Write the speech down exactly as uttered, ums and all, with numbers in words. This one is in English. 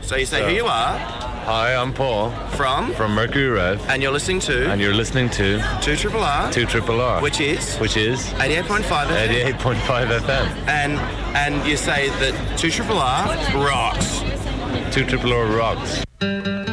So you say So- who you are, Hi, I'm Paul from, from Mercury Rev, and you're listening to and you're listening to two Triple R, two Triple R, which is which is eighty-eight point five F M. eighty-eight point five F M. And and you say that two Triple R rocks. two Triple R rocks.